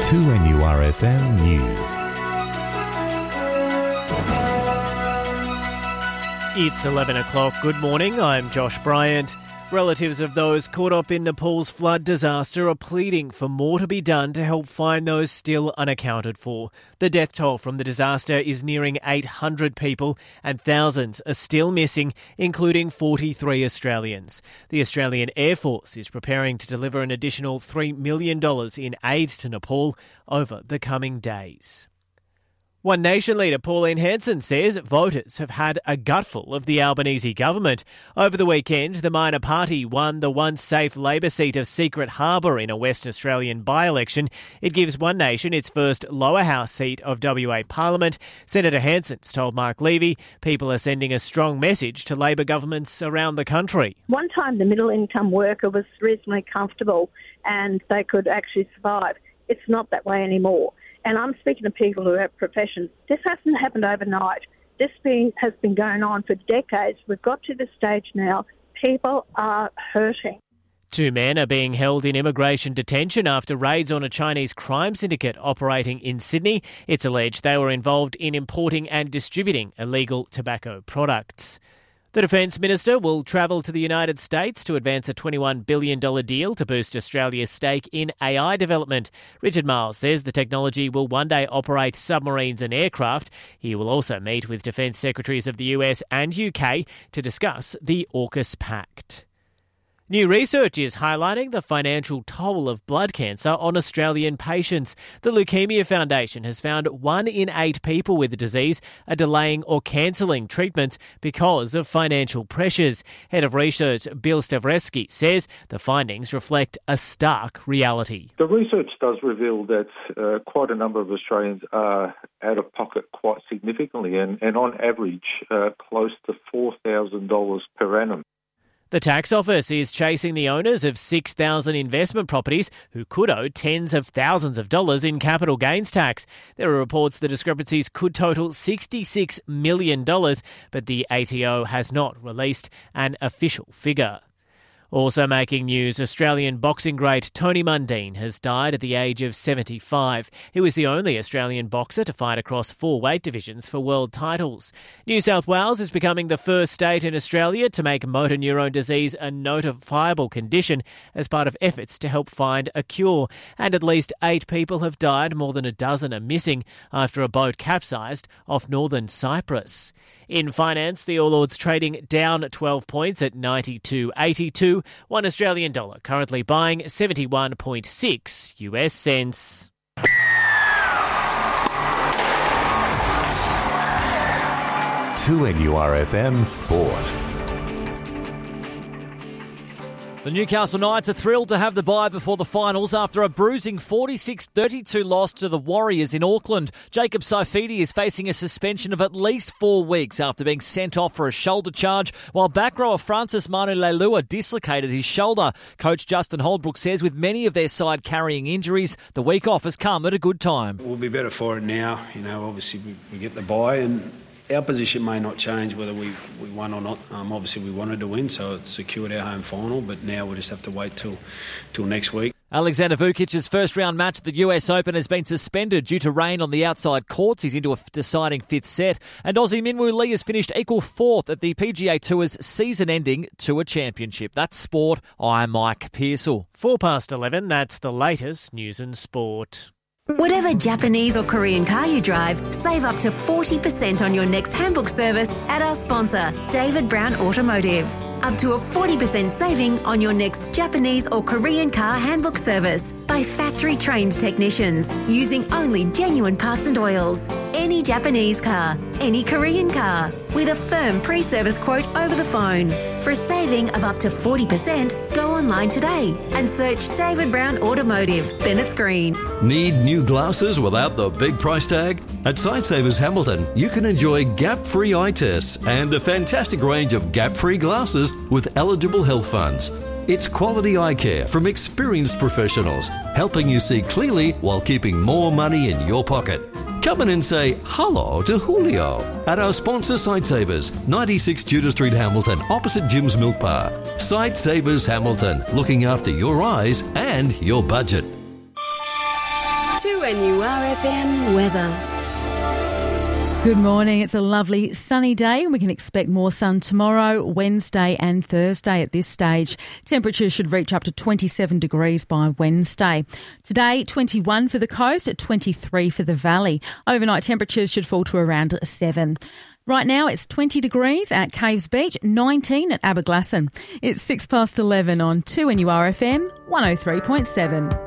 2NURFM News. It's 11 o'clock. Good morning. I'm Josh Bryant. Relatives of those caught up in Nepal's flood disaster are pleading for more to be done to help find those still unaccounted for. The death toll from the disaster is nearing 800 people and thousands are still missing, including 43 Australians. The Australian Air Force is preparing to deliver an additional $3 million in aid to Nepal over the coming days. One Nation leader Pauline Hanson says voters have had a gutful of the Albanese government. Over the weekend, the minor party won the once safe Labor seat of Secret Harbour in a Western Australian by-election. It gives One Nation its first lower house seat of WA Parliament. Senator Hanson's told Mark Levy people are sending a strong message to Labor governments around the country. One time the middle-income worker was reasonably comfortable and they could actually survive. It's not that way anymore. And I'm speaking to people who have professions. This hasn't happened overnight. This has been going on for decades. We've got to the stage now. People are hurting. Two men are being held in immigration detention after raids on a Chinese crime syndicate operating in Sydney. It's alleged they were involved in importing and distributing illegal tobacco products. The Defence Minister will travel to the United States to advance a $21 billion deal to boost Australia's stake in AI development. Richard Marles says the technology will one day operate submarines and aircraft. He will also meet with Defence Secretaries of the US and UK to discuss the AUKUS Pact. New research is highlighting the financial toll of blood cancer on Australian patients. The Leukemia Foundation has found 1 in 8 people with the disease are delaying or cancelling treatments because of financial pressures. Head of Research Bill Stavresky says the findings reflect a stark reality. The research does reveal that quite a number of Australians are out of pocket quite significantly and on average close to $4,000 per annum. The tax office is chasing the owners of 6,000 investment properties who could owe tens of thousands of dollars in capital gains tax. There are reports the discrepancies could total $66 million, but the ATO has not released an official figure. Also making news, Australian boxing great Tony Mundine has died at the age of 75. He was the only Australian boxer to fight across 4 weight divisions for world titles. New South Wales is becoming the first state in Australia to make motor neurone disease a notifiable condition as part of efforts to help find a cure. And at least 8 people have died, more than a dozen are missing after a boat capsized off northern Cyprus. In finance, the All Ords trading down 12 points at 92.82. One Australian dollar currently buying 71.6 US cents. 2NURFM Sport. The Newcastle Knights are thrilled to have the bye before the finals after a bruising 46-32 loss to the Warriors in Auckland. Jacob Saifidi is facing a suspension of at least 4 weeks after being sent off for a shoulder charge, while back rower Francis Manu Leilua dislocated his shoulder. Coach Justin Holdbrook says with many of their side carrying injuries, the week off has come at a good time. We'll be better for it now. Obviously we get the bye and our position may not change whether we won or not. Obviously we wanted to win, so it secured our home final, but now we'll just have to wait till next week. Alexander Vukic's first-round match at the US Open has been suspended due to rain on the outside courts. He's into a deciding 5th set. And Aussie Minwoo Lee has finished equal 4th at the PGA Tour's season-ending Tour Championship. That's sport. I'm Mike Pearsall. 11, that's the latest news and sport. Whatever Japanese or Korean car you drive, save up to 40% on your next handbook service at our sponsor, David Brown Automotive. Up to a 40% saving on your next Japanese or Korean car handbook service by factory-trained technicians using only genuine parts and oils. Any Japanese car, any Korean car, with a firm pre-service quote over the phone. For a saving of up to 40%, go online today and search David Brown Automotive, Bennett's Green. Need new glasses without the big price tag? At Sightsavers Hamilton, you can enjoy gap-free eye tests and a fantastic range of gap-free glasses with eligible health funds. It's quality eye care from experienced professionals, helping you see clearly while keeping more money in your pocket. Come in and say hello to Julio at our sponsor Sightsavers, 96 Tudor Street, Hamilton, opposite Jim's Milk Bar. Sightsavers Hamilton, looking after your eyes and your budget. 2NURFM weather. Good morning. It's a lovely sunny day and we can expect more sun tomorrow, Wednesday and Thursday at this stage. Temperatures should reach up to 27 degrees by Wednesday. Today, 21 for the coast, 23 for the valley. Overnight temperatures should fall to around 7. Right now it's 20 degrees at Caves Beach, 19 at Aberglasslyn. It's 11 on 2NURFM 103.7.